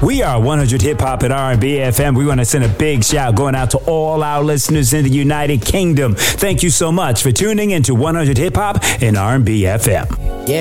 We are 100 Hip Hop and R&B FM. We want to send a big shout going out to all our listeners in the United Kingdom. Thank you so much for tuning into 100 Hip Hop and R&B FM.